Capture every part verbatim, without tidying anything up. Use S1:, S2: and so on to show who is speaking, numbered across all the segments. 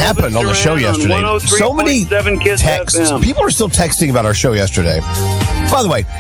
S1: happened on the show yesterday. So many texts. People are still texting about our show yesterday. By the way,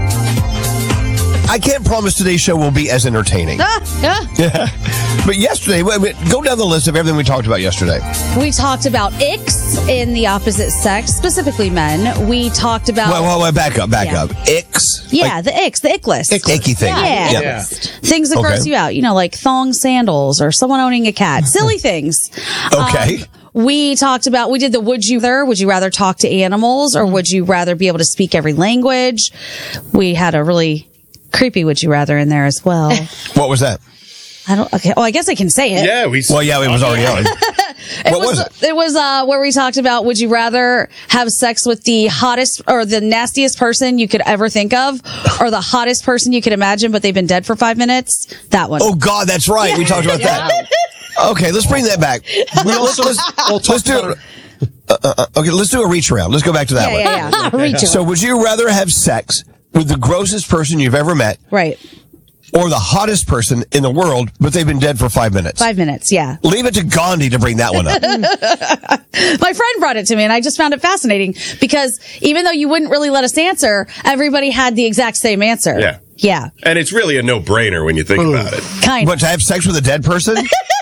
S1: I can't promise today's show will be as entertaining.
S2: Ah, yeah.
S1: But yesterday, wait, wait, go down the list of everything we talked about yesterday.
S2: We talked about icks in the opposite sex, specifically men. We talked about...
S1: Wait, wait, wait, back up, back
S2: Yeah.
S1: up. Icks?
S2: Yeah,
S1: Like,
S2: the icks, the ick list.
S1: ick- icky thing.
S2: Yeah.
S1: Yep.
S3: Yeah.
S2: Things that
S1: Okay.
S2: gross you out, you know, like thong sandals or someone owning a cat. Silly things.
S1: Okay.
S2: Um, we talked about, we did the would you rather. Would you rather talk to animals or would you rather be able to speak every language? We had a really creepy would you rather in there as well.
S1: What was that?
S2: I don't, okay. Oh, I guess I can say it.
S3: Yeah, we.
S1: Well, yeah, it was already on.
S2: It
S1: What was it?
S2: It was uh, where we talked about would you rather have sex with the hottest or the nastiest person you could ever think of or the hottest person you could imagine, but they've been dead for five minutes? That one.
S1: Oh, God, that's right. We talked about that. Okay, let's bring that back. We also, let's, let's do uh, uh, Okay, let's do a reach around. Let's go back to that one.
S2: yeah, yeah, yeah.
S4: Reach
S1: So, would you rather have sex with the grossest person you've ever met
S2: Right.
S1: or the hottest person in the world, but they've been dead for five minutes?
S2: Five minutes. Yeah.
S1: Leave it to Gandhi to bring that one up.
S2: My friend brought it to me and I just found it fascinating because even though you wouldn't really let us answer, everybody had the exact same answer.
S3: Yeah.
S2: Yeah.
S3: And it's really a no-brainer when you think about it.
S2: Kind
S1: But to have sex with a dead person?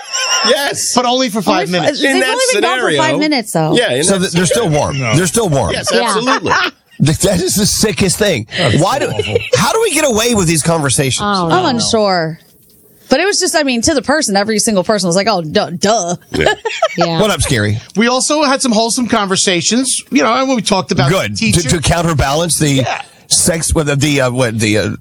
S3: Yes.
S5: But only for five
S2: Only-
S5: minutes.
S2: They've
S3: In that
S2: only been gone for
S3: scenario-
S2: five minutes though.
S3: Yeah. in
S1: So
S3: that
S1: th- they're still warm. They're still warm.
S3: Yes,
S4: Yeah.
S3: absolutely.
S1: That is the sickest thing. Why do? How do we get away with these conversations?
S4: Oh,
S2: I'm unsure. But it was just, I mean, to the person, every single person was like, oh, duh. duh.
S3: Yeah.
S4: Yeah.
S1: What up, Scary?
S5: We also had some wholesome conversations, you know, and when we talked about
S1: Good. To,
S5: teachers.
S1: to counterbalance the
S5: Yeah.
S1: sex with the, the uh, what the uh,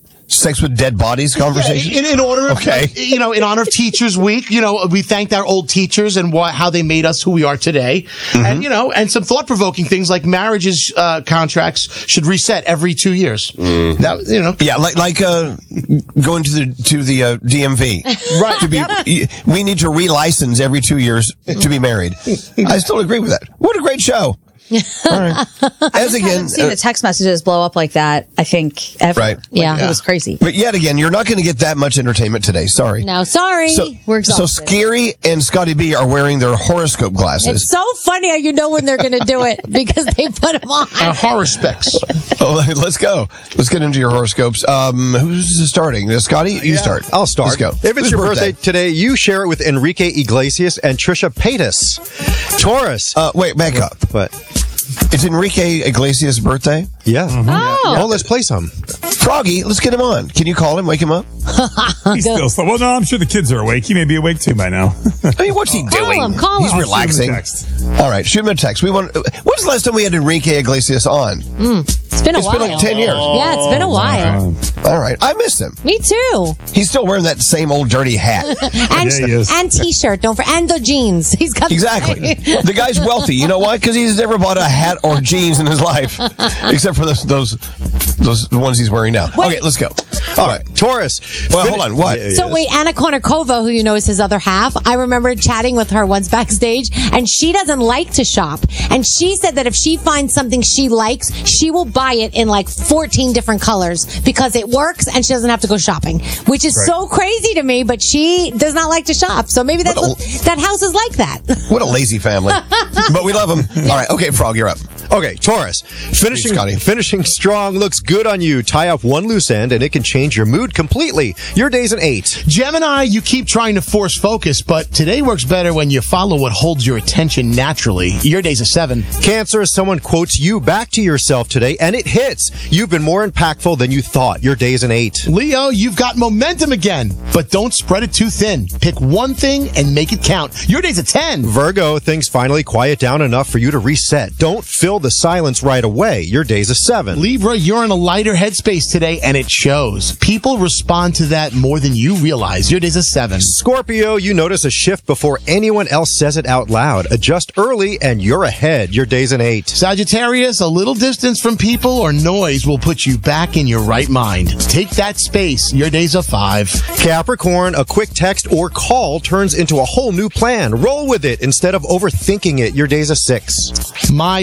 S1: sex with dead bodies conversation.
S5: In, in order of,
S1: Okay.
S5: you know, in honor of Teachers Week, you know, we thanked our old teachers and what, how they made us who we are today.
S1: Mm-hmm.
S5: And, you know, and some thought-provoking things like marriages, uh, contracts should reset every two years.
S1: Mm-hmm.
S5: That, you know.
S1: Yeah, like like uh, going to the to the uh, D M V.
S5: Right.
S1: To be, we need to relicense every two years to be married. I still agree with that. What a great show! All right. As again,
S2: I've seen
S1: uh,
S2: the text messages blow up like that, I think, ever.
S1: Right.
S2: Like,
S4: Yeah.
S2: It was crazy.
S1: but yet again, you're not going to get that much entertainment today. Sorry.
S4: No, sorry.
S1: So,
S2: We're
S1: so
S2: exhausted.
S1: Scary and Scotty B are wearing their horoscope glasses.
S4: It's so funny how you know when they're going to do it because they put them on.
S5: Uh, horror specs.
S1: Oh, let's go. Let's get into your horoscopes. Um, who's starting? Uh, Scotty, you start.
S6: I'll start.
S1: Let's go.
S6: If it's
S1: Whose
S6: your birthday? today, you share it with Enrique Iglesias and Trisha Paytas. Taurus.
S1: Uh, wait, back up.
S6: What?
S1: It's Enrique Iglesias' birthday.
S6: Yeah.
S4: Oh.
S6: Oh, let's play some.
S1: Froggy, let's get him on. Can you call him? Wake him up?
S7: He's still slow. Well, no, I'm sure the kids are awake. He may be awake too by now.
S1: I mean, what's he
S4: Call
S1: doing?
S4: him, call
S1: He's
S4: him.
S1: relaxing.
S7: Text.
S1: All right, shoot him a text. We want. When's the last time we had Enrique Iglesias on?
S4: It's been a
S1: It's
S4: while.
S1: been like ten years.
S4: Yeah, it's been a while.
S7: Um,
S1: All right, I miss him.
S4: Me too.
S1: He's still wearing that same old dirty hat.
S4: And
S7: Yeah, he is.
S4: and t-shirt. Don't forget. And the jeans. He's got
S1: Exactly. The guy's wealthy. You know why? Because he's never bought a hat or jeans in his life, except for those those those ones he's wearing now. Okay, let's go. All right.
S6: Taurus.
S1: Well,
S6: Fin-
S1: hold on. What?
S6: Yeah, yeah,
S4: So
S6: yeah.
S4: wait, Anna Kournikova, who you know is his other half, I remember chatting with her once backstage, and she doesn't like to shop. And she said that if she finds something she likes, she will buy it in like fourteen different colors because it works and she doesn't have to go shopping, which is so crazy to me, but she does not like to shop. So maybe that's what, that house is like that.
S1: What a lazy family. But we love him. All right. Okay, Frog, you're up.
S6: Okay, Taurus. Finishing,
S1: Hey, Scotty.
S6: finishing strong looks good on you. Tie up one loose end and it can change your mood completely. Your day's an eight.
S5: Gemini, you keep trying to force focus, but today works better when you follow what holds your attention naturally. Your day's a seven.
S6: Cancer, someone quotes you back to yourself today and it hits. You've been more impactful than you thought. Your day's an eight.
S5: Leo, you've got momentum again, but don't spread it too thin. Pick one thing and make it count. Your day's a ten.
S6: Virgo, things finally quiet down enough for you to reset. Don't fill the silence right away. Your day's a seven.
S5: Libra, you're in a lighter headspace today, and it shows. People respond to that more than you realize. Your day's a seven.
S6: Scorpio, you notice a shift before anyone else says it out loud. Adjust early and you're ahead. Your day's an eight.
S5: Sagittarius, a little distance from people or noise will put you back in your right mind. Take that space. Your day's a five.
S6: Capricorn, a quick text or call turns into a whole new plan. Roll with it instead of overthinking it. Your day's a six.
S5: My fellow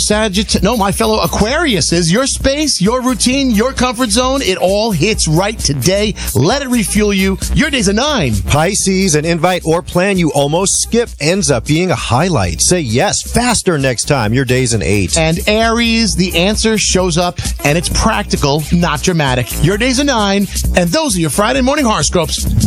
S5: Sagittarius, no, my fellow Aquariuses, your space, your routine, your comfort zone, it all hits right today. Let it refuel you. Your day's a nine.
S6: Pisces, an invite or plan you almost skip ends up being a highlight. Say yes faster next time. Your day's an eight.
S5: And Aries, the answer shows up, and it's practical, not dramatic. Your day's a nine, and those are your Friday morning horoscopes.